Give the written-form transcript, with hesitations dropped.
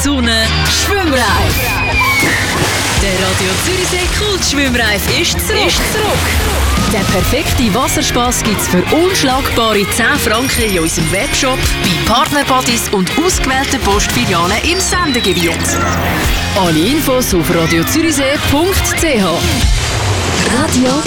Sonne, Schwimmreif. Der Radio Zürichsee Kultschwimmreif ist zurück. Der perfekte Wasserspaß gibt's für unschlagbare 10 Franken in unserem Webshop, bei Partnerbodies und ausgewählten Postfilialen im Sendegebiet. Alle Infos auf radiozürichsee.ch. Radio